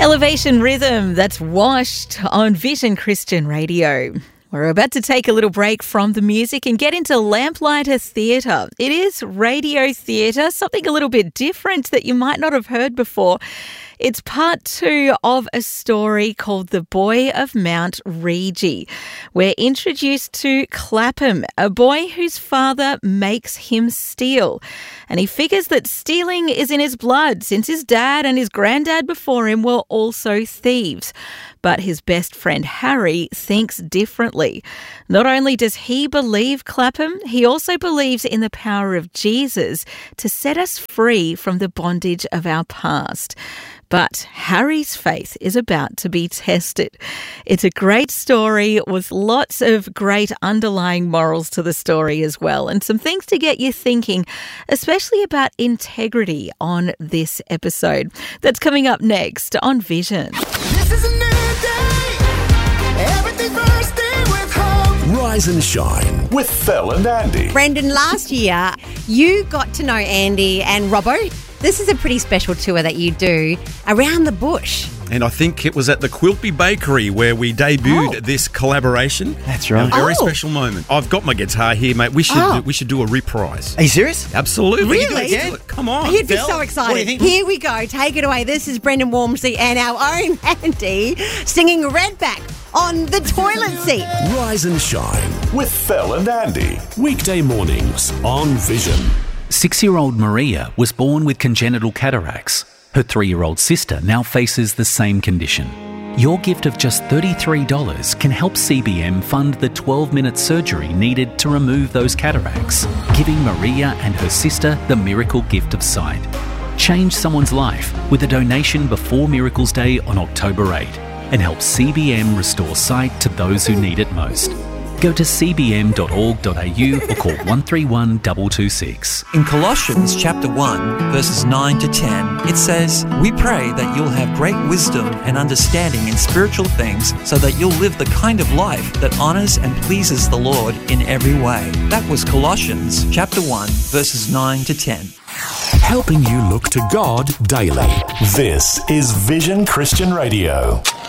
Elevation Rhythm, that's Washed on Vision Christian Radio. We're about to take a little break from the music and get into Lamplighter Theatre. It is radio theatre, something a little bit different that you might not have heard before. It's part 2 of a story called The Boy of Mount Regi. We're introduced to Clapham, a boy whose father makes him steal. And he figures that stealing is in his blood since his dad and his granddad before him were also thieves. But his best friend Harry thinks differently. Not only does he believe Clapham, he also believes in the power of Jesus to set us free from the bondage of our past. But Harry's faith is about to be tested. It's a great story with lots of great underlying morals to the story as well, and some things to get you thinking, especially about integrity on this episode. That's coming up next on Vision. This is a new day. Everything bursting with hope. Rise and shine with Phil and Andy. Brendan, last year you got to know Andy and Robbo. This is a pretty special tour that you do around the bush. And I think it was at the Quilpie Bakery where we debuted this collaboration. That's right. A very special moment. I've got my guitar here, mate. We should do a reprise. Are you serious? Absolutely. Really? Let's do it. Come on. You'd be Phil, so excited. what do you think? Here we go. Take it away. This is Brendan Walmsley and our own Andy singing Redback on the toilet seat. Rise and shine with Phil and Andy. Weekday mornings on Vision. 6-year-old Maria was born with congenital cataracts. Her 3-year-old sister now faces the same condition. Your gift of just $33 can help CBM fund the 12-minute surgery needed to remove those cataracts, giving Maria and her sister the miracle gift of sight. Change someone's life with a donation before Miracles Day on October 8 and help CBM restore sight to those who need it most. Go to cbm.org.au or call 131 226. In Colossians chapter 1, verses 9 to 10, it says, "We pray that you'll have great wisdom and understanding in spiritual things so that you'll live the kind of life that honors and pleases the Lord in every way." That was Colossians chapter 1, verses 9 to 10. Helping you look to God daily. This is Vision Christian Radio.